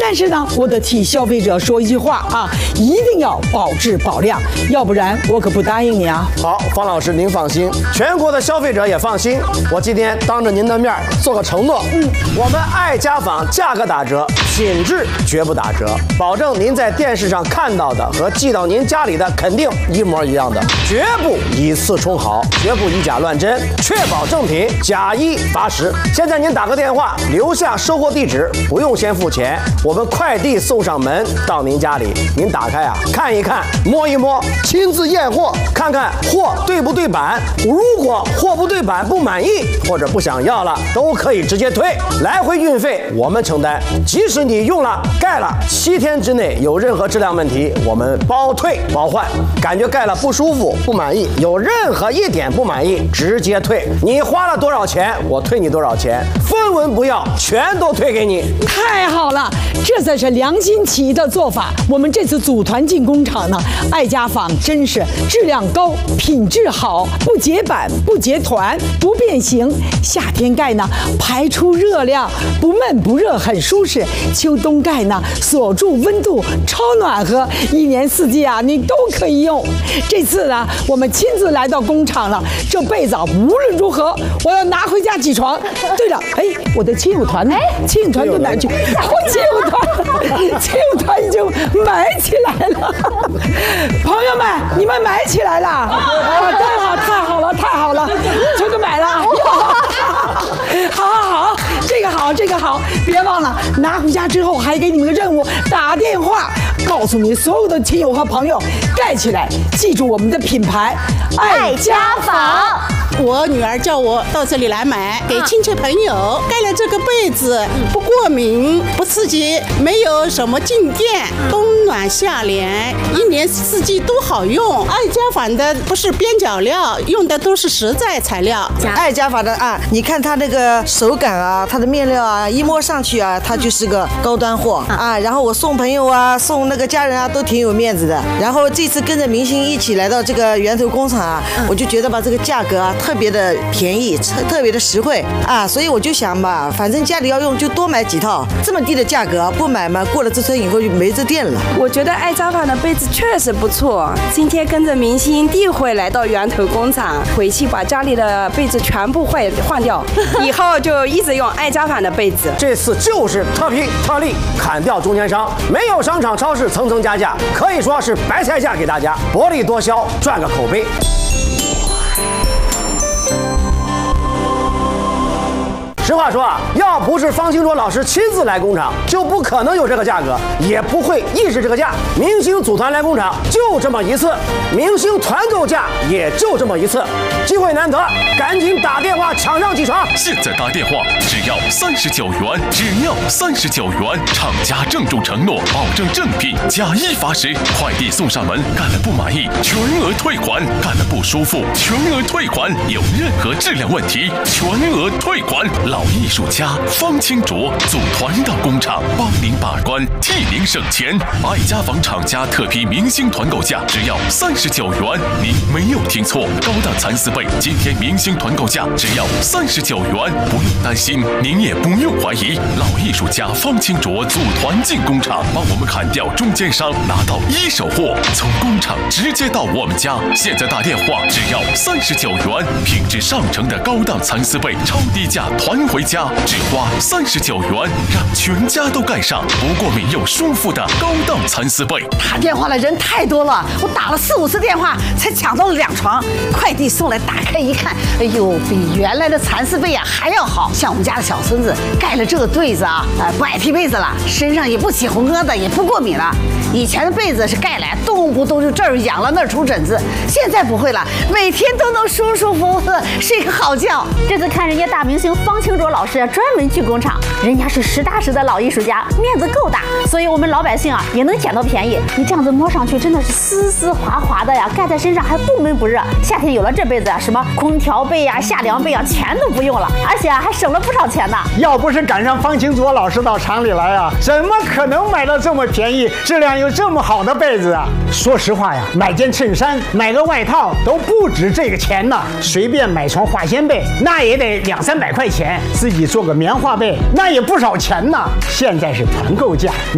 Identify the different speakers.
Speaker 1: 但是呢，我得替消费者说一句话啊，一定要保质保量，要不然我可不答应你啊。
Speaker 2: 好，方老师您放心，全国的消费者也放心。我今天当着您的面做个承诺，我们爱家纺价格打折，品质绝不打折，保证您在电视上看到的和寄到您家里的肯定一模一样的，绝不以次充好，绝不以假乱真，确保正品，假一罚10。现在您打个电话，留下收货地址，不用先付钱，我们快递送上门到您家里，您打开啊，看一看，摸一摸，亲自验货，看看货对不对版。如果货不对版不满意或者不想要了，都可以直接退，来回运费我们承担。即使你用了盖了7天之内有任何质量问题，我们包退包换。感觉盖了不舒服不满意，有任何一点不满意直接退，你花了多少钱我退你多少钱，分文不要，全都退给你。
Speaker 1: 太好了，这才是良心企业的做法。我们这次组团进工厂呢，爱家纺真是质量高，品质好，不结板不结团不变形。夏天盖呢排出热量，不闷不热很舒适。秋冬盖呢锁住温度，超暖和，一年四季啊你都可以用。这次呢我们亲自来到工厂了，这被子啊无论如何我要拿回家起床。对了，哎，我的亲友团呢？亲友团都哪去？亲友团已经买起来了。朋友们，你们买起来了？太好了，全都买了。好，这个好，别忘了拿回家之后还给你们个任务，打电话告诉你所有的亲友和朋友盖起来，记住我们的品牌
Speaker 3: 爱家纺。
Speaker 4: 我女儿叫我到这里来买，给亲戚朋友盖了这个被子，不过敏，不刺激，没有什么静电，冬暖夏凉，一年四季都好用。爱家纺的不是边角料，用的都是实在材料。
Speaker 3: 爱家纺的啊，你看它那个手感啊，它的面料啊，一摸上去啊，它就是个高端货啊。然后我送朋友啊，送那个家人啊，都挺有面子的。然后这次跟着明星一起来到这个源头工厂啊，我就觉得吧，这个价格啊特别的便宜，特别的实惠啊，所以我就想吧，反正家里要用就多买几套，这么低的价格不买嘛，过了这村以后就没这店了。
Speaker 5: 我觉得爱家纺的被子确实不错，今天跟着明星第一回来到源头工厂，回去把家里的被子全部换掉，以后就一直用爱家纺的被子。
Speaker 2: 这次就是特批特例，砍掉中间商，没有商场超市层层加价，可以说是白菜价给大家，薄利多销，赚个口碑。实话说啊，要不是方清卓老师亲自来工厂，就不可能有这个价格，也不会意识这个价。明星组团来工厂就这么一次，明星团购价也就这么一次，机会难得，赶紧打电话抢上几成。
Speaker 6: 现在打电话只要39元，只要39元，厂家郑重承诺，保证正品，假一罚10，快递送上门，干了不满意全额退款，干了不舒服全额退款，有任何质量问题全额退款。老艺术家方清卓组团到工厂，帮您把关，替您省钱。爱家纺厂家特批明星团购价只要39元，您没有听错，高档蚕丝被今天明星团购价只要39元，不用担心，您也不用怀疑。老艺术家方清卓组团进工厂，帮我们砍掉中间商，拿到一手货，从工厂直接到我们家。现在打电话只要39元，品质上乘的高档蚕丝被，超低价团回家，只花39元，让全家都盖上不过敏又舒服的高档蚕丝被。
Speaker 7: 打电话的人太多了，我打了4、5次电话才抢到了2床，快递送来，打开一看，哎呦，比原来的蚕丝被啊还要好。像我们家的小孙子盖了这个被子啊，不爱踢被子了，身上也不起红疙瘩，也不过敏了。以前的被子是盖来动不动就这儿痒了那儿出疹子，现在不会了，每天都能舒舒服服的睡个好觉。
Speaker 8: 这次看人家大明星方清卓老师专门去工厂，人家是实打实的老艺术家，面子够大，所以我们老百姓啊也能捡到便宜。你这样子摸上去真的是丝丝滑滑的呀，盖在身上还不闷不热。夏天有了这被子啊，什么空调被呀、夏凉被啊，全都不用了，而且还省了不少钱呢。
Speaker 9: 要不是赶上方清卓老师到厂里来啊，怎么可能买到这么便宜、质量又这么好的被子啊？说实话呀，买件衬衫、买个外套都不止这个钱呢。随便买床化纤被，那也得200、300块钱；自己做个棉花被，那也不少钱呢。现在是团购价。